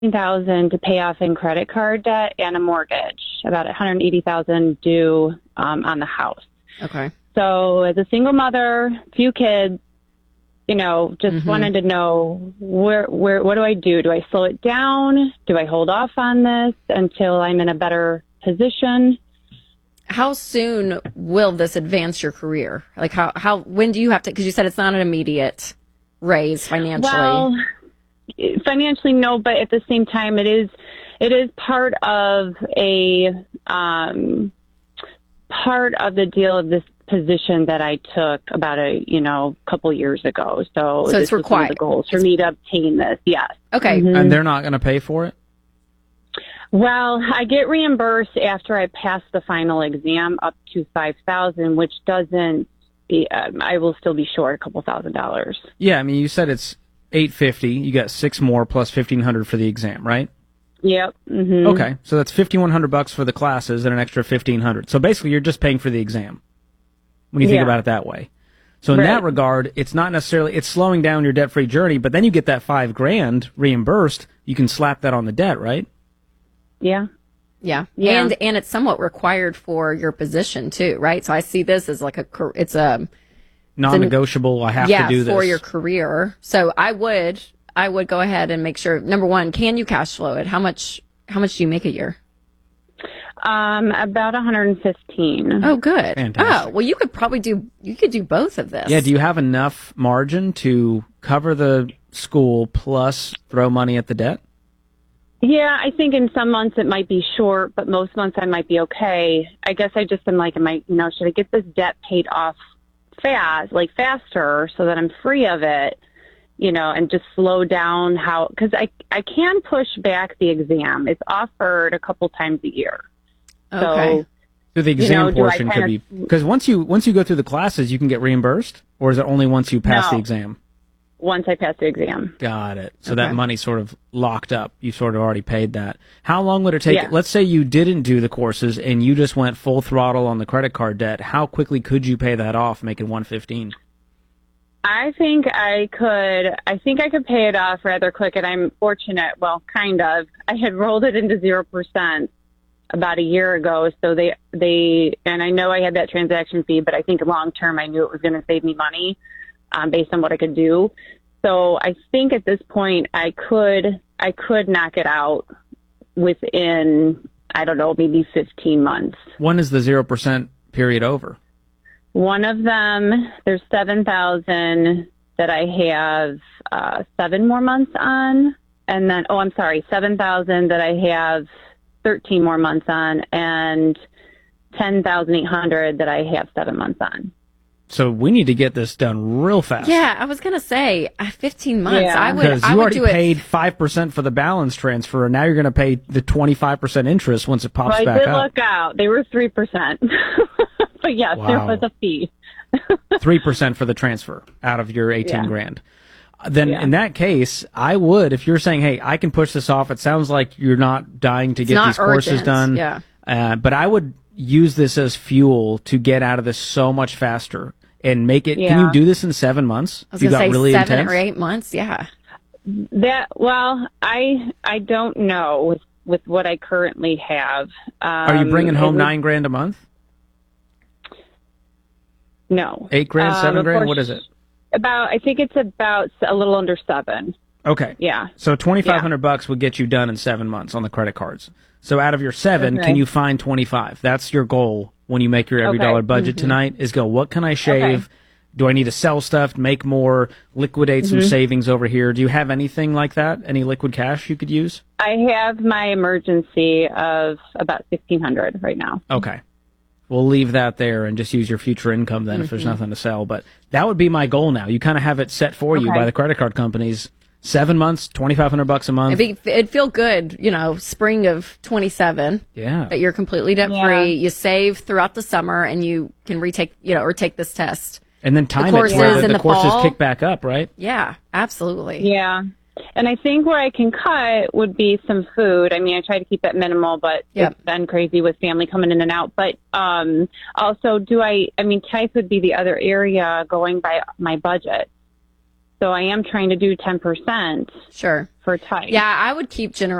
$1,000 to pay off in credit card debt and a mortgage, about $180,000 due on the house. Okay. So as a single mother, few kids, just wanted to know what do I do? Do I slow it down? Do I hold off on this until I'm in a better position? How soon will this advance your career? Like when do you have to, because you said it's not an immediate raise financially. Well, financially, no, but at the same time, it is part of part of the deal of this position that I took about a couple years ago. So it's required. One of the goals for me to obtain this. Yes. Okay. And they're not going to pay for it? Well, I get reimbursed after I pass the final exam up to $5,000, which doesn't. I will still be short a couple $1,000. Yeah, I mean, you said it's $850. You got 6 more plus $1,500 for the exam, right? Yep. Mm-hmm. Okay, so that's $5,100 for the classes and an extra $1,500. So basically, you're just paying for the exam when you think about it that way. So in that regard, it's not necessarily it's slowing down your debt-free journey, but then you get that $5,000 reimbursed. You can slap that on the debt, right? Yeah. Yeah. And it's somewhat required for your position too, right? So I see this as like it's a non-negotiable. I have to do this for your career. So I would go ahead and make sure, number one, can you cash flow it? How much do you make a year? About 115. Oh, good. Fantastic. Oh, well, you could do both of this. Yeah. Do you have enough margin to cover the school plus throw money at the debt? Yeah, I think in some months it might be short, but most months I might be okay. I guess I just am like, should I get this debt paid off faster so that I'm free of it, and just slow down because I can push back the exam. It's offered a couple times a year. Okay. So the exam portion could be, because once you go through the classes, you can get reimbursed, or is it only once you pass the exam? Once I pass the exam. Got it. So that money's sort of locked up. You sort of already paid that. How long would it take? Let's say you didn't do the courses and you just went full throttle on the credit card debt. How quickly could you pay that off, making $115? I think I could pay it off rather quick, and I'm fortunate. Well, kind of. I had rolled it into 0% about a year ago, so they and I know I had that transaction fee, but I think long term I knew it was going to save me money. Based on what I could do. So I think at this point I could knock it out within, I don't know, maybe 15 months. When is the 0% period over? One of them, there's 7,000 that I have 7 more months on. And then, 7,000 that I have 13 more months on, and 10,800 that I have 7 months on. So we need to get this done real fast. Yeah, I was going to say 15 months. Yeah. Because you already paid 5% for the balance transfer, and now you're going to pay the 25% interest once it pops back up. I did look out. They were 3%. But yes, there was a fee. 3% for the transfer out of your 18 grand. Then in that case, I would, if you're saying, hey, I can push this off, it sounds like you're not dying to get these courses done. Yeah. But I would use this as fuel to get out of this so much faster. And make it. Can you do this in 7 months? I was going to say really 7 intense? or 8 months. Yeah. I don't know with what I currently have. Are you bringing home $9,000 a month? No. $8,000, $7,000. What is it? I think it's about a little under 7. Okay. Yeah. So $2,500 would get you done in 7 months on the credit cards. So out of your 7, can you find 25? That's your goal when you make your every dollar budget tonight. Is go, what can I shave? Do I need to sell stuff, make more, liquidate some savings over here? Do you have anything like that? Any liquid cash you could use? I have my emergency of about $1,600 right now. Okay. We'll leave that there and just use your future income then if there's nothing to sell. But that would be my goal now. You kind of have it set for you by the credit card companies. 7 months, $2,500 a month. It'd feel good, spring of 27. Yeah. That you're completely debt free. You save throughout the summer and you can retake, or take this test. And then time it where the courses kick back up, right? Yeah, absolutely. Yeah. And I think where I can cut would be some food. I mean, I try to keep it minimal, but it's been crazy with family coming in and out. But also, type would be the other area going by my budget. So I am trying to do 10% Sure. for type. Yeah, I would keep